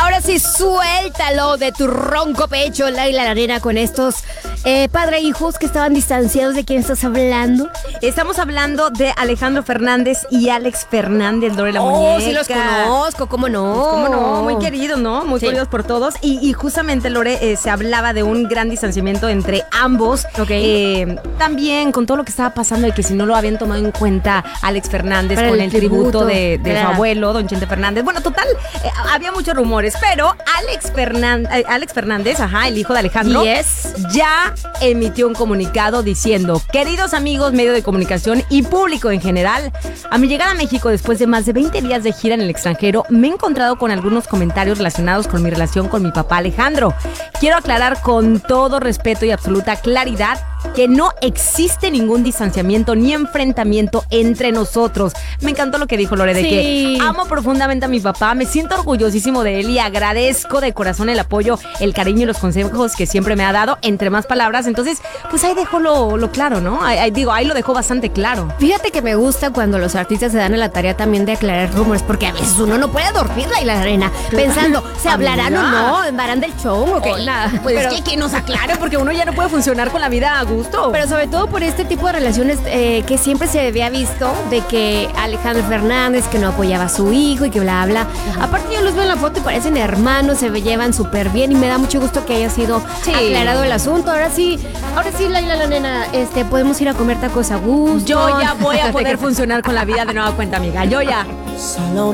Ahora sí, suéltalo de tu ronco pecho, Laila Larena, con estos padre e hijos que estaban distanciados. ¿De quién estás hablando? Estamos hablando de Alejandro Fernández y Alex Fernández, Lore la Muñeca. Sí los conozco, ¿cómo no? Pues, ¿cómo no? Muy queridos, ¿no? Muy queridos por todos. Y justamente, Lore, se hablaba de un gran distanciamiento entre ambos. También con todo lo que estaba pasando y que si no lo habían tomado en cuenta Alex Fernández para con el tributo de claro, su abuelo, don Chente Fernández. Bueno, total, había muchos rumores, pero Alex Fernández, el hijo de Alejandro, ya emitió un comunicado diciendo: queridos amigos, medio de comunicación y público en general, a mi llegada a México después de más de 20 días de gira en el extranjero, me he encontrado con algunos comentarios relacionados con mi relación con mi papá Alejandro. Quiero aclarar con todo respeto y absoluta claridad que no existe ningún distanciamiento ni enfrentamiento entre nosotros. Me encantó lo que dijo Lore, de que amo profundamente a mi papá, me siento orgullosísimo de él y agradezco de corazón el apoyo, el cariño y los consejos que siempre me ha dado, entre más palabras. Entonces, pues ahí dejó lo claro, ¿no? Ahí lo dejó bastante claro. Fíjate que me gusta cuando los artistas se dan a la tarea también de aclarar rumores, porque a veces uno no puede dormir, Laila Larena, pensando, ¿se hablarán o no? ¿Harán del show o qué? Nada. Pues pero, es que nos aclare, porque uno ya no puede funcionar con la vida a gusto. Pero sobre todo por este tipo de relaciones que siempre se había visto, de que Alejandro Fernández que no apoyaba a su hijo y que bla, bla. Aparte yo los veo en la foto y parecen hermanos, se llevan súper bien y me da mucho gusto que haya sido aclarado el asunto. Ahora sí, Laila la nena, podemos ir a comer tacos a gusto. Yo ya voy a poder funcionar con la vida de nueva cuenta, amiga. Yo ya. Solo